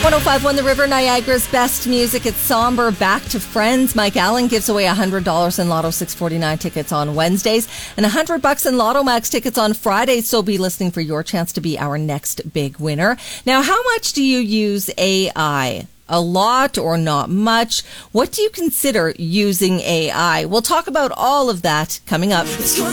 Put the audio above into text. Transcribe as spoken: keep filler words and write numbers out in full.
one oh five point one The River, Niagara's best music. It's somber. Back to Friends. Mike Allen gives away one hundred dollars in Lotto six forty-nine tickets on Wednesdays and one hundred bucks in Lotto Max tickets on Fridays. So be listening for your chance to be our next big winner. Now, how much do you use A I? A lot or not much? What do you consider using A I? We'll talk about all of that coming up.